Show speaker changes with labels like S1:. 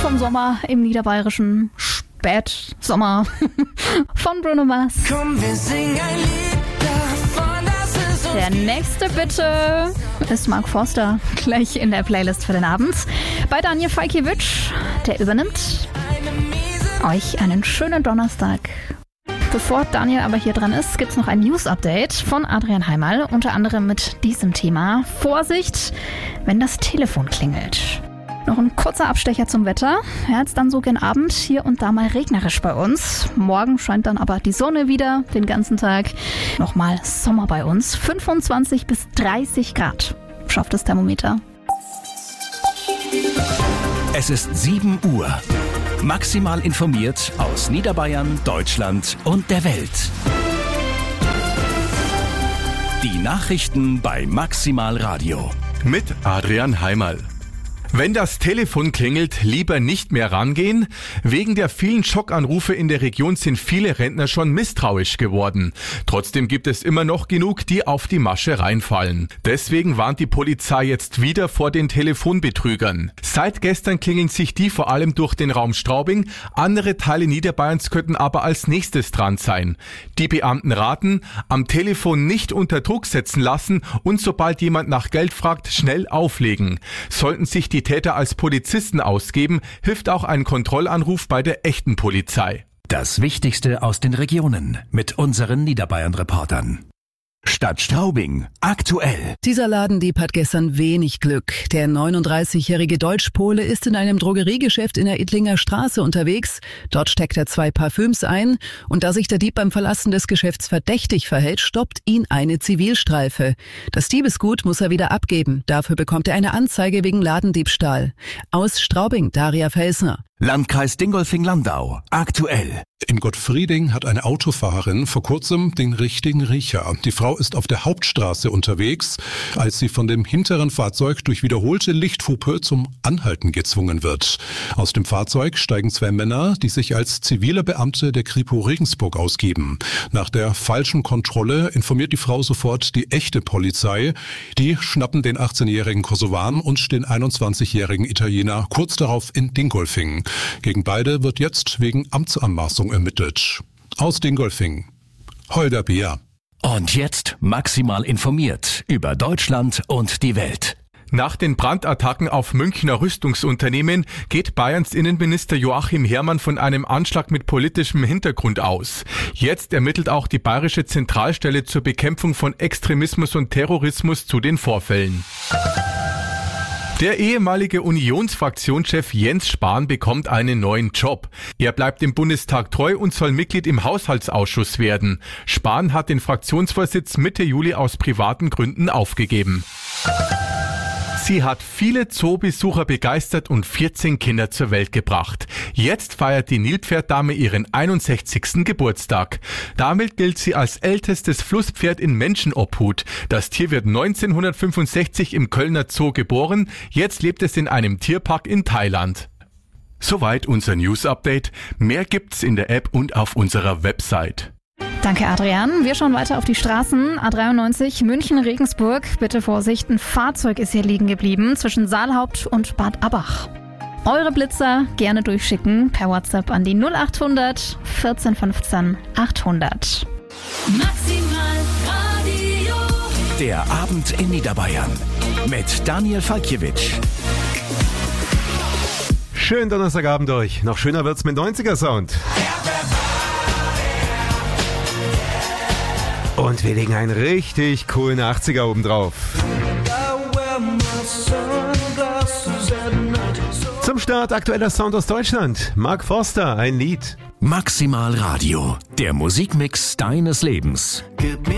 S1: vom Sommer im niederbayerischen Spätsommer von Bruno Mars.
S2: Komm, wir singen ein Lied davon, dass es uns
S1: Der nächste bitte ist Mark Forster, gleich in der Playlist für den Abend. Bei Daniel Falkiewicz, der übernimmt euch einen schönen Donnerstag. Bevor Daniel aber hier dran ist, gibt's noch ein News-Update von Adrian Heimal, unter anderem mit diesem Thema. Vorsicht, wenn das Telefon klingelt. Noch ein kurzer Abstecher zum Wetter. Ja, jetzt dann so gegen Abend, hier und da mal regnerisch bei uns. Morgen scheint dann aber die Sonne wieder den ganzen Tag. Nochmal Sommer bei uns. 25 bis 30 Grad schafft das Thermometer.
S3: Es ist 7 Uhr. Maximal informiert aus Niederbayern, Deutschland und der Welt. Die Nachrichten bei Maximal Radio.
S4: Mit Adrian Heimal. Wenn das Telefon klingelt, lieber nicht mehr rangehen. Wegen der vielen Schockanrufe in der Region sind viele Rentner schon misstrauisch geworden. Trotzdem gibt es immer noch genug, die auf die Masche reinfallen. Deswegen warnt die Polizei jetzt wieder vor den Telefonbetrügern. Seit gestern klingeln sich die vor allem durch den Raum Straubing. Andere Teile Niederbayerns könnten aber als nächstes dran sein. Die Beamten raten, am Telefon nicht unter Druck setzen lassen und sobald jemand nach Geld fragt, schnell auflegen. Sollten sich die Täter als Polizisten ausgeben, hilft auch ein Kontrollanruf bei der echten Polizei.
S3: Das Wichtigste aus den Regionen mit unseren Niederbayern-Reportern. Stadt Straubing. Aktuell.
S5: Dieser Ladendieb hat gestern wenig Glück. Der 39-jährige Deutschpole ist in einem Drogeriegeschäft in der Idlinger Straße unterwegs. Dort steckt er 2 Parfüms ein. Und da sich der Dieb beim Verlassen des Geschäfts verdächtig verhält, stoppt ihn eine Zivilstreife. Das Diebesgut muss er wieder abgeben. Dafür bekommt er eine Anzeige wegen Ladendiebstahl. Aus Straubing, Daria Felsner.
S3: Landkreis Dingolfing-Landau. Aktuell.
S6: In Gottfrieding hat eine Autofahrerin vor kurzem den richtigen Riecher. Die Frau ist auf der Hauptstraße unterwegs, als sie von dem hinteren Fahrzeug durch wiederholte Lichthupe zum Anhalten gezwungen wird. Aus dem Fahrzeug steigen 2 Männer, die sich als zivile Beamte der Kripo Regensburg ausgeben. Nach der falschen Kontrolle informiert die Frau sofort die echte Polizei. Die schnappen den 18-jährigen Kosovaren und den 21-jährigen Italiener kurz darauf in Dingolfing. Gegen beide wird jetzt wegen Amtsanmaßung ermittelt. Aus Dingolfing, Holger Beer.
S3: Und jetzt maximal informiert über Deutschland und die Welt.
S4: Nach den Brandattacken auf Münchner Rüstungsunternehmen geht Bayerns Innenminister Joachim Herrmann von einem Anschlag mit politischem Hintergrund aus. Jetzt ermittelt auch die Bayerische Zentralstelle zur Bekämpfung von Extremismus und Terrorismus zu den Vorfällen. Der ehemalige Unionsfraktionschef Jens Spahn bekommt einen neuen Job. Er bleibt dem Bundestag treu und soll Mitglied im Haushaltsausschuss werden. Spahn hat den Fraktionsvorsitz Mitte Juli aus privaten Gründen aufgegeben. Sie hat viele Zoobesucher begeistert und 14 Kinder zur Welt gebracht. Jetzt feiert die Nilpferddame ihren 61. Geburtstag. Damit gilt sie als ältestes Flusspferd in Menschenobhut. Das Tier wird 1965 im Kölner Zoo geboren. Jetzt lebt es in einem Tierpark in Thailand. Soweit unser News-Update. Mehr gibt's in der App und auf unserer Website.
S1: Danke, Adrian. Wir schauen weiter auf die Straßen. A93 München-Regensburg. Bitte Vorsicht, ein Fahrzeug ist hier liegen geblieben zwischen Saalhaupt und Bad Abbach. Eure Blitzer gerne durchschicken per WhatsApp an die 0800 14 15 800.
S2: Maximal Radio.
S3: Der Abend in Niederbayern mit Daniel Falkiewicz.
S7: Schönen Donnerstagabend euch. Noch schöner wird's mit 90er-Sound. Und wir legen einen richtig coolen 80er oben drauf. Zum Start aktueller Sound aus Deutschland. Mark Forster, ein Lied.
S3: Maximal Radio. Der Musikmix deines Lebens.